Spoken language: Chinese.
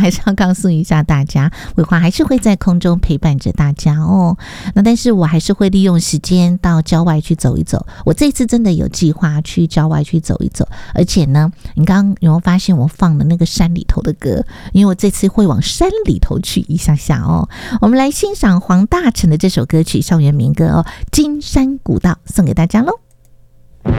还是要告诉一下大家，伟华还是会在空中陪伴着大家哦。那但是我还是会利用时间到郊外去走一走。我这次真的有计划去郊外去走一走，而且呢，你刚刚有没有发现我放的那个山里头的歌？因为我这次会往山里头去一下下哦。我们来欣赏黄大成的这首歌曲《校园民歌》哦，《金山古道》送给大家喽。